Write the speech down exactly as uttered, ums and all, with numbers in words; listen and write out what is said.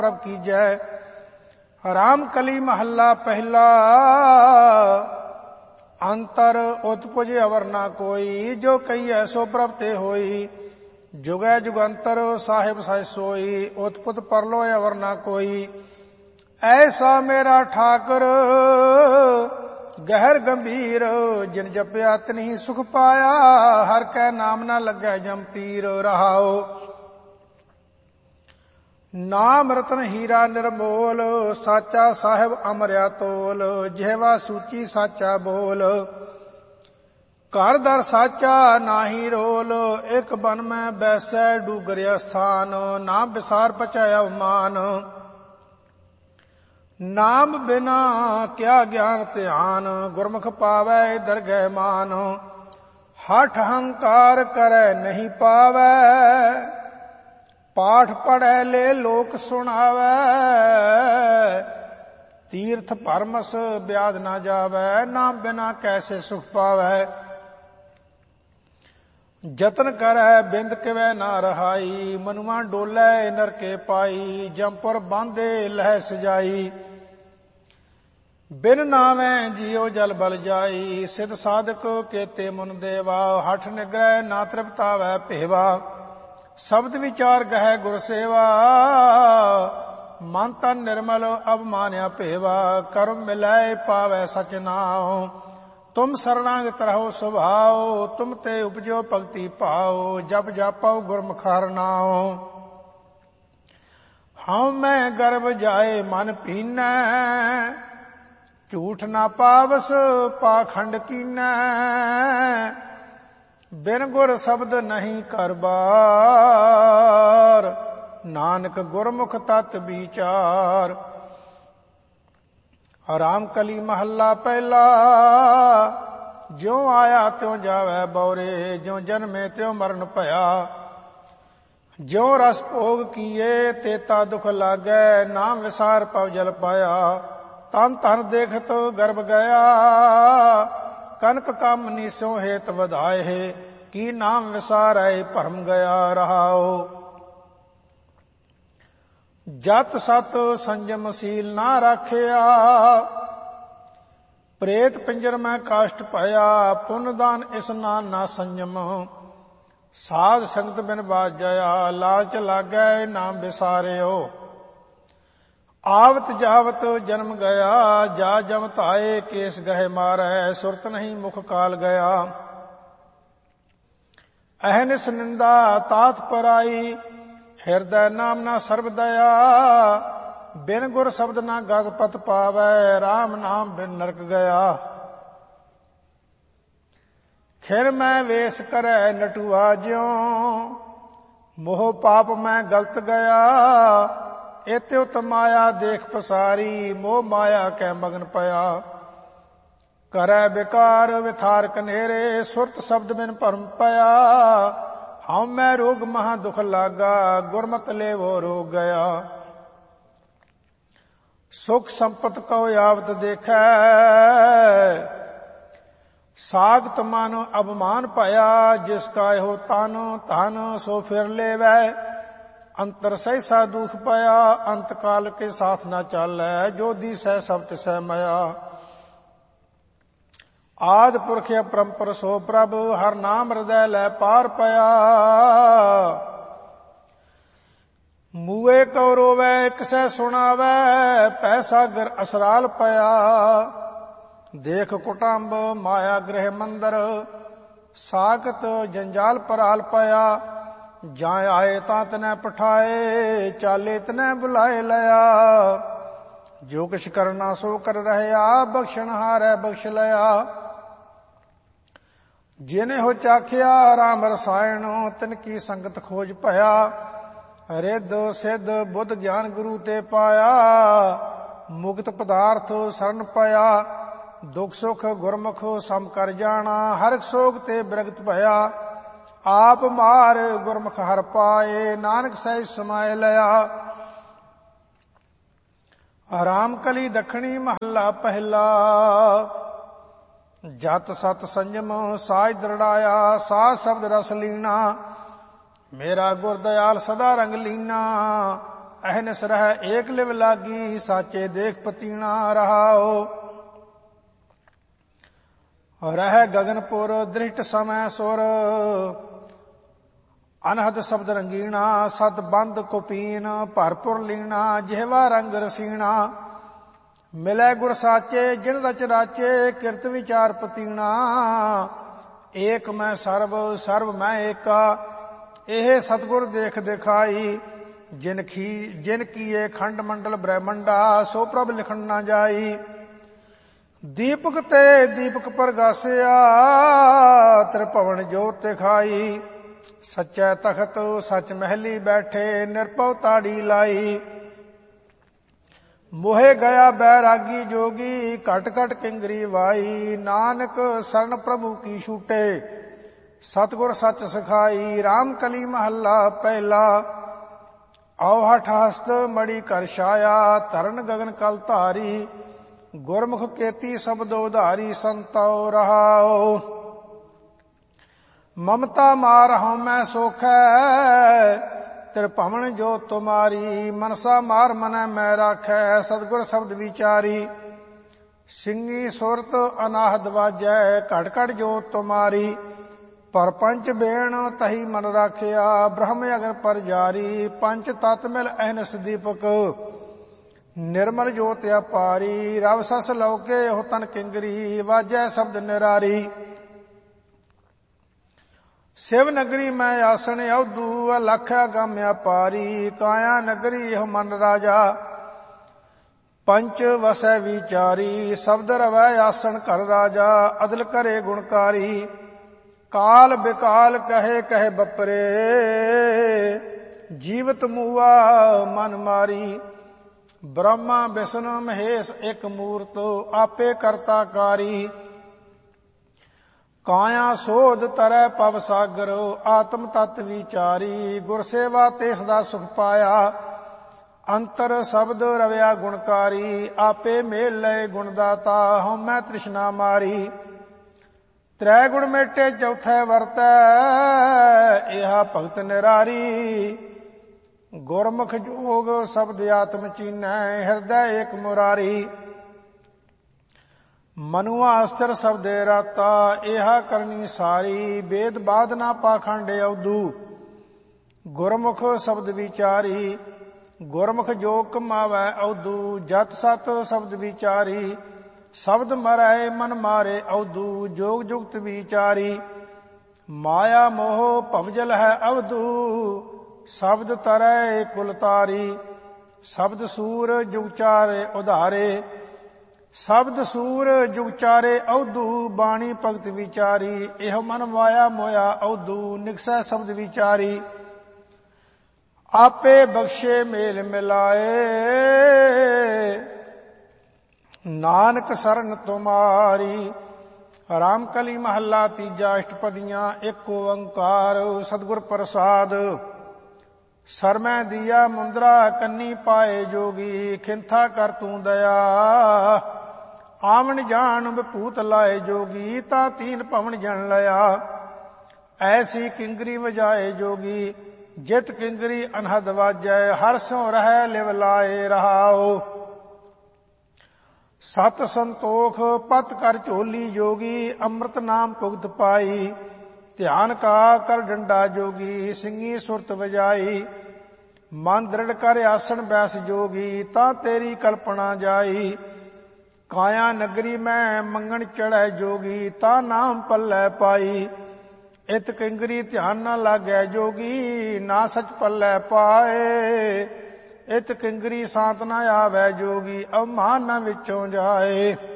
ਪ੍ਰਭ ਕੀਜੈ। ਰਾਮ ਕਲੀ ਮਹੱਲਾ ਪਹਿਲਾ। ਅੰਤਰ ਉਤਪੁਜ ਅਵਰ ਨਾ ਕੋਈ, ਜੋ ਕਹੀਐ ਸੋ ਪ੍ਰਭ ਤੇ ਹੋਈ। ਜੁਗੈ ਜੁਗੰਤਰ ਸਾਹਿਬ ਸਹਿ ਸੋਈ, ਉਤਪੁਤ ਪਰਲੋ ਅਵਰ ਨਾ ਕੋਈ। ਐਸਾ ਮੇਰਾ ਠਾਕੁਰ ਗਹਿਰ ਗੰਭੀਰ, ਜਿਨ ਜਪਿਆ ਤਿਨਹੀ ਸੁਖ ਪਾਇਆ। ਹਰ ਕੈ ਨਾਮ ਨਾ ਲੱਗੈ ਜੰਪੀਰ ਰਹਾਓ। ਨਾਮ ਰਤਨ ਹੀਰਾ ਨਿਰਮੋਲ, ਸਾਚਾ ਸਾਹਿਬ ਅਮਰਿਆ ਤੋਲ। ਜਿਹਵਾ ਸੂਚੀ ਸਾਚਾ ਬੋਲ, ਘਰ ਦਰ ਸਾਚਾ ਨਾਹੀ ਰੋਲ। ਇੱਕ ਬਨ ਮੈਂ ਬੈਸੈ ਡੂਗਰਿਆ ਸਥਾਨ, ਨਾ ਵਿਸਾਰ ਪਚਾਇਆ ਮਾਨ। ਨਾਮ ਬਿਨਾ ਕਿਆ ਗਿਆਨ ਧਿਆਨ, ਗੁਰਮੁਖ ਪਾਵੈ ਦਰਗਹਿ ਮਾਨ। ਹਠ ਹੰਕਾਰ ਕਰੈ ਨਹੀਂ ਪਾਵੈ, ਪਾਠ ਪੜ੍ਹੈ ਲੈ ਲੋਕ ਸੁਣਾਵੈ। ਤੀਰਥ ਭਰਮਸ ਬਿਆਦ ਨਾ ਜਾਵੈ, ਨਾਮ ਬਿਨਾ ਕੈਸੇ ਸੁਖ ਪਾਵੈ। ਜਤਨ ਕਰੈ ਬਿੰਦ ਕਿਵੈ ਨਾ ਰਹਾਈ, ਮਨੁਆ ਡੋਲੇ ਨਰਕੇ ਪਾਈ। ਜੰਪੁਰ ਬਾਂਧੇ ਲਹਿ ਸਜਾਈ, ਬਿਨ ਨਾਵੈ ਜੀਉ ਜਲ ਬਲ ਜਾਈ। ਸਿਧ ਸਾਧਕ ਕੇਤੇ ਮੁਨ ਦੇਵਾ, ਹਠ ਨਿਗ੍ਰਹਿ ਨਾ ਤ੍ਰਿਪਤਾਵੈ ਭੇਵਾ। ਸ਼ਬਦ ਵਿਚਾਰ ਗਹਿ ਗੁਰ ਸੇਵਾ, ਮਨ ਤਨ ਨਿਰਮਲ ਅਵਮਾਨਿਆ ਭੇਵਾ। ਕਰਮ ਮਿਲਾਏ ਪਾਵੈ ਸਚ ਨਾਉ, ਤੁਮ ਸਰਣਾਗਤ ਰਹੋ ਸੁਭਾਉ। ਤੁਮ ਤੇ ਉਪਜੋ ਭਗਤੀ ਭਾਉ, ਜਪ ਜਾਪਉ ਗੁਰਮੁਖ ਹਰਿ ਨਾਉ। ਹਉ ਮੈਂ ਗਰਭ ਜਾਏ ਮਨ ਪੀਨੈ, ਝੂਠ ਨਾ ਪਾਵਸ ਪਾਖੰਡ ਕੀਨੈ। ਬਿਨ ਗੁਰ ਸ਼ਬਦ ਨਹੀਂ ਕਰ ਬਾਰ, ਨਾਨਕ ਗੁਰਮੁਖ ਤਤ ਵਿਚਾਰ। ਰਾਮ ਕਲੀ ਮਹੱਲਾ ਪਹਿਲਾ। ਜਿਉ ਆਇਆ ਤਿਉ ਜਾਵੈ ਬਉਰੇ, ਜਿਉ ਜਨਮੇ ਤਿਉ ਮਰਨ ਭਇਆ। ਜਿਉ ਰਸ ਭੋਗ ਕੀਏ ਤੇਤਾ ਦੁਖ ਲਾਗੈ, ਨਾਮ ਵਿਸਾਰ ਪਵ ਜਲ ਪਾਇਆ। ਤਨ ਤਨ ਦੇਖਤ ਗਰਭ ਗਿਆ, ਕਨਕ ਕੰਮ ਨੀਸੋ ਹੇਤ ਵਧਾਏ। ਕੀ ਨਾਮ ਵਿਸਾਰੈ ਭਰਮ ਗਿਆ ਰਹਾਓ। ਜਤ ਸਤ ਸੰਜਮ ਸੀਲ ਨਾ ਰਾਖਿਆ, ਪ੍ਰੇਤ ਪਿੰਜਰ ਮੈਂ ਕਾਸ਼ਟ ਭਇਆ। ਪੁੰਨ ਦਾਨ ਇਸਨਾਨ ਨਾ ਸੰਜਮ, ਸਾਧ ਸੰਗਤ ਬਿਨ ਬਾਜਿਆ। ਲਾਲਚ ਲਾਗੈ ਨਾਮ ਵਿਸਾਰਿਓ, ਆਵਤ ਜਾਵਤ ਜਨਮ ਗਿਆ। ਜਾ ਜਮ ਧਾਏ ਕੇਸ ਗਹਿ ਮਾਰੈ, ਸੁਰਤ ਨਹੀਂ ਮੁਖ ਕਾਲ ਗਿਆ। ਅਹਨਿਸ ਨਿੰਦਾ ਤਾਤ ਪਰਾਈ, ਹਿਰਦੈ ਨਾਮ ਨਾ ਸਰਬ ਦਇਆ। ਬਿਨ ਗੁਰ ਸ਼ਬਦ ਨਾ ਗਗ ਪਤ ਪਾਵੈ, ਰਾਮ ਨਾਮ ਬਿਨ ਨਰਕ ਗਿਆ। ਖਿਰ ਮੈਂ ਵੇਸ ਕਰੈ ਨਟੂਆ ਜਿਉ, ਮੋਹ ਪਾਪ ਮੈਂ ਗਲਤ ਗਿਆ। ਇਤਿ ਉਤ ਮਾਇਆ ਦੇਖ ਪਸਾਰੀ, ਮੋਹ ਮਾਇਆ ਕੈ ਮਗਨ ਪਿਆ। ਕਰੈ ਬਿਕਾਰ ਵਿਥਾਰ ਕਨੇਰੇ, ਸੁਰਤ ਸ਼ਬਦ ਬਿਨ ਭਰਮ ਪਿਆ। ਹਉ ਮੈਂ ਰੋਗ ਮਹਾ ਦੁਖ ਲਾਗਾ, ਗੁਰਮਤਿ ਲੇਵੋ ਰੋਗ ਗਿਆ। ਸੁਖ ਸੰਪਤ ਕਉ ਆਵਤ ਦੇਖੈ, ਸਾਗਤ ਮਨ ਅਭਮਾਨ ਭਇਆ। ਜਿਸ ਕਾ ਇਹੋ ਤਨ ਧਨ ਸੋ ਫਿਰ ਲੇਵੈ, ਅੰਤਰ ਸਹਿਸਾ ਦੁਖ ਪਿਆ। ਅੰਤ ਕਾਲ ਕੇ ਸਾਥ ਨਾ ਚਾਲੈ, ਜੋ ਦੀਸੈ ਸਭ ਤਿਸੈ ਮਇਆ। ਆਦਿ ਪੁਰਖ ਅਪਰੰਪਰ ਸੋ ਪ੍ਰਭ, ਹਰ ਨਾਮ ਹਿਰਦੈ ਲੈ ਪਾਰ ਪਿਆ। ਮੂਏ ਕਉ ਰੋਵੈ ਕਿਸੈ ਸੁਣਾਵੈ, ਪੈ ਸਾਗਰ ਅਸਰਾਲ ਪਿਆ। ਦੇਖ ਕੁਟੰਬ ਮਾਇਆ ਗ੍ਰਹਿ ਮੰਦਰ, ਸਾਕਤ ਜੰਜਾਲ ਪਰਾਲ ਪਿਆ। ਜਾਂ ਆਏ ਤਾਂ ਤਨੈ ਪਠਾਏ, ਚਾਲੇ ਤਨੈ ਬੁਲਾਏ ਲਿਆ। ਜੋ ਕਿਛ ਕਰਨਾ ਸੋ ਕਰ ਰਹਿਆ, ਬਖਸ਼ਣ ਹਾਰੈ ਬਖਸ਼ ਲਿਆ। ਜਿਨੇ ਹੋ ਚਾਖਿਆ ਰਾਮ ਰਸਾਇਣ, ਤਿਨ ਕੀ ਸੰਗਤ ਖੋਜ ਭਇਆ। ਰਿੱਧ ਸਿੱਧ ਬੁੱਧ ਗਿਆਨ ਗੁਰੂ ਤੇ ਪਾਇਆ। ਮੁਕਤ ਪਦਾਰਥ ਸਰਨ ਪਿਆ, ਦੁਖ ਸੁਖ ਗੁਰਮੁਖ ਸਮ ਕਰ ਜਾਣਾ। ਹਰਿ ਸੋਗ ਤੇ ਬਿਰਗਤ ਭਇਆ, ਆਪ ਮਾਰ ਗੁਰਮੁਖ ਹਰ ਪਾਏ। ਨਾਨਕ ਸਹਿਜ ਸਮਾਇ ਲਿਆ। ਰਾਮ ਕਲੀ ਦੱਖਣੀ ਮਹੱਲਾ ਪਹਿਲਾ। ਜਤ ਸਤ ਸੰਜਮ ਸਾਜ ਦ੍ਰਿੜਾਇਆ, ਸਾਜ ਸ਼ਬਦ ਰਸ ਲੀਣਾ। ਮੇਰਾ ਗੁਰ ਦਇਆਲ ਸਦਾ ਰੰਗ ਲੀਨਾ। ਅਹਨਿਸ ਰਹਿ ਏਕ ਲਿਵ ਲਾਗੀ, ਸਾਚੇ ਦੇਖ ਪਤੀਣਾ ਰਹਾਓ। ਰਹਿ ਗਗਨਪੁਰ ਦ੍ਰਿਸ਼ਟ ਸਮੈ ਸੁਰ, ਅਨਹਦ ਸ਼ਬਦ ਰੰਗੀਣਾ, ਸਤ ਬੰਦ ਕੁਪੀਨ ਭਰਪੁਰ ਲੀਣਾ, ਜਿਹਵਾ ਰੰਗ ਰਸੀਣਾ। ਮਿਲੈ ਗੁਰ ਸਾਚੇ ਜਿਨ ਰਚ ਰਾਚੇ, ਕਿਰਤ ਵਿਚਾਰ ਪਤੀਣਾ। ਏਕ ਮੈਂ ਸਰਬ ਸਰਬ ਮੈਂ ਏਕਾ, ਇਹ ਸਤਿਗੁਰ ਦੇਖ ਦਿਖਾਈ। ਜਿਨ ਖੀ ਜਿਨ ਕੀਏ ਖੰਡ ਮੰਡਲ ਬ੍ਰਹਮੰਡਾ, ਸੋ ਪ੍ਰਭ ਲਿਖਣ ਨਾ ਜਾਈ। ਦੀਪਕ ਤੇ ਦੀਪਕ ਪ੍ਰਗਾਸਿਆ, ਤ੍ਰਿਭਵਨ ਜੋਤ ਦਿਖਾਈ। ਸੱਚੈ ਤਖਤ ਸੱਚ ਮਹਿਲੀ ਬੈਠੇ, ਨਿਰਭਉ ਤਾੜੀ ਲਾਈ। ਮੋਹਿ ਗਿਆ ਬੈਰਾਗੀ ਜੋਗੀ, ਘਟ ਘਟ ਕਿੰਗਰੀ ਵਾਈ। ਨਾਨਕ ਸਰਣ ਪ੍ਰਭੂ ਕੀ ਛੂਟੇ, ਸਤਿਗੁਰ ਸੱਚ ਸਿਖਾਈ। ਰਾਮ ਕਲੀ ਮਹੱਲਾ ਪਹਿਲਾ। ਆਓ ਹਠ ਹਸਤ ਮੜੀ ਕਰ ਛਾਇਆ, ਧਰਨ ਗਗਨ ਕਲ ਧਾਰੀ। ਗੁਰਮੁਖ ਕੇਤੀ ਸਬਦੋ ਉਧਾਰੀ, ਸੰਤੋ ਰਹਾਓ। ਮਮਤਾ ਮਾਰ ਹਉਮੈ ਸੋਖੈ, ਤ੍ਰਿਭਵਨ ਜੋ ਤੁਮਾਰੀ। ਮਨਸਾ ਮਾਰ ਮਨੈ ਮੈਂ ਰਾਖੈ, ਸਤਿਗੁਰ ਸ਼ਬਦ ਵਿਚਾਰੀ। ਸਿੰਘੀ ਸੁਰਤ ਅਨਾਹਦ ਵਾਜੈ, ਘਟ ਘਟ ਜੋ ਤੁਮਾਰੀ। ਪਰਪੰਚ ਬੇਣ ਤਹੀ ਮਨ ਰਾਖਿਆ, ਬ੍ਰਹਮ ਅਗਨ ਪਰ ਜਾਰੀ। ਪੰਚ ਤਤ ਮਿਲ ਅਹਨਿਸ ਦੀਪਕ, ਨਿਰਮਲ ਜੋਤ ਅਪਾਰੀ। ਰਵ ਸਸ ਲਉਕੇ ਉਹ ਤਨ ਕਿੰਗਰੀ, ਵਾਜੈ ਸ਼ਬਦ ਨਿਰਾਰੀ। ਸਿਵ ਨਗਰੀ ਮੈਂ ਆਸਣ ਅਉਧੂ, ਅਲਖ ਅਗਮ ਅਪਾਰੀ। ਕਾਇਆ ਨਗਰੀ ਇਹ ਮਨ ਰਾਜਾ, ਪੰਚ ਵਸੈ ਵਿਚਾਰੀ। ਸ਼ਬਦ ਰਵੈ ਆਸਣ ਘਰ ਰਾਜਾ, ਅਦਲ ਕਰੇ ਗੁਣਕਾਰੀ। ਕਾਲ ਬਿਕਾਲ ਕਹੇ ਕਹੇ ਬਪਰੇ, ਜੀਵਤ ਮੂਆ ਮਨ ਮਾਰੀ। ਬ੍ਰਹਮਾ ਵਿਸ਼ਨੂੰ ਮਹੇਸ਼ ਇੱਕ ਮੂਰਤ, ਆਪੇ ਕਰਤਾ ਕਾਰੀ। ਕਾਇਆ ਸੋਧ ਤਰੈ ਪਵ ਸਾਗਰ, ਆਤਮ ਤਤ ਵਿਚਾਰੀ। ਗੁਰ ਸੇਵਾ ਤੇ ਸਦਾ ਸੁਖ ਪਾਇਆ, ਅੰਤਰ ਸ਼ਬਦ ਰਵਿਆ ਗੁਣਕਾਰੀ। ਆਪੇ ਮੇਲ ਲਏ ਗੁਣ ਦਾਤਾ, ਹਉਮੈ ਤ੍ਰਿਸ਼ਨਾ ਮਾਰੀ। ਤ੍ਰੈ ਗੁਣ ਮੇਟੇ ਚੌਥੈ ਵਰਤੈ, ਇਹਾ ਭਗਤ ਨਿਰਾਰੀ। ਗੁਰਮੁਖ ਜੋਗ ਸ਼ਬਦ ਆਤਮ ਚੀਨੈ, ਹਿਰਦੈ ਏਕ ਮੁਰਾਰੀ। ਮਨੁਆ ਅਸਤਰ ਸ਼ਬਦੇ ਰਾਤਾ, ਇਹਾ ਕਰਨੀ ਸਾਰੀ। ਵੇਦ ਬਾਧ ਨਾ ਪਾਖੰਡ ਅਉਧੂ, ਗੁਰਮੁਖ ਸ਼ਬਦ ਵਿਚਾਰੀ। ਗੁਰਮੁਖ ਜੋ ਕਮਾਵੈ ਅਉਧੂ, ਜਤ ਸਤ ਸ਼ਬਦ ਵਿਚਾਰੀ। ਸ਼ਬਦ ਮਰੈ ਮਨ ਮਾਰੇ ਅਉਧੂ, ਜੋਗ ਜੁਗਤ ਵਿਚਾਰੀ। ਮਾਇਆ ਮੋਹ ਭਵਜਲ ਹੈ ਅਵਧੂ, ਸ਼ਬਦ ਤਰੈ ਕੁਲ ਤਾਰੀ। ਸ਼ਬਦ ਸੂਰ ਜੁਗਚਾਰੇ ਉਧਾਰੇ, ਸ਼ਬਦ ਸੂਰ ਜੁਗਚਾਰੇ ਅਉਧੂ। ਬਾਣੀ ਭਗਤ ਵਿਚਾਰੀ, ਇਹੋ ਮਨ ਮਾਇਆ ਮੋਇਆ ਅਉਧੂ। ਨਿਕਸੈ ਸ਼ਬਦ ਵਿਚਾਰੀ, ਆਪੇ ਬਖਸ਼ੇ ਮੇਲ ਮਿਲਾਏ। ਨਾਨਕ ਸਰਨ ਤੁਮਾਰੀ। ਰਾਮ ਕਲੀ ਮਹੱਲਾ ਤੀਜਾ। ਅਸ਼ਟਪਦੀਆਂ। ਇੱਕ ਓੰਕਾਰ ਸਤਿਗੁਰ ਪ੍ਰਸਾਦ। ਸਰਮੈ ਦੀਆ ਮੁੰਦਰਾ ਕੰਨੀ ਪਾਏ ਜੋਗੀ, ਖਿੰਥਾ ਕਰ ਤੂੰ ਦਇਆ। ਆਵਣ ਜਾਣ ਵਿਭੂਤ ਲਾਏ ਜੋਗੀ, ਤਾਂ ਤੀਨ ਭਵਨ ਜਨ ਲਿਆ। ਐਸੀ ਕਿੰਗਰੀ ਵਜਾਏ ਜੋਗੀ, ਜਿਤ ਕਿੰਗਰੀ ਅਨਹਦ ਵਾਜੈ। ਹਰ ਸੋ ਰਹਿ ਲਿਵ ਲਾਏ ਰਹਾਓ। ਸਤ ਸੰਤੋਖ ਪਤ ਕਰ ਝੋਲੀ ਜੋਗੀ, ਅੰਮ੍ਰਿਤ ਨਾਮ ਭੁਗਤ ਪਾਈ। ਧਿਆਨ ਕਾ ਕਰ ਡੰਡਾ ਜੋਗੀ, ਸਿੰਘੀ ਸੁਰਤ ਵਜਾਈ। ਮਨ ਦ੍ਰਿੜ ਕਰ ਆਸਣ ਬੈਸ ਜੋਗੀ, ਤਾਂ ਤੇਰੀ ਕਲਪਨਾ ਜਾਈ। ਕਾਇਆ ਨਗਰੀ ਮੈਂ ਮੰਗਣ ਚੜ੍ਹੈ ਜੋਗੀ, ਤਾਂ ਨਾਮ ਪੱਲੇ ਪਾਈ। ਇਤ ਕਿੰਗਰੀ ਧਿਆਨ ਨਾ ਲਾਗੈ ਜੋਗੀ, ਨਾ ਸਚ ਪੱਲੇ ਪਾਏ। ਇਤ ਕਿੰਗਰੀ ਸਾਤ ਨਾ ਆਵੈ ਜੋਗੀ, ਅਵਮਾਨ ਨਾ ਵਿੱਚੋਂ ਜਾਏ।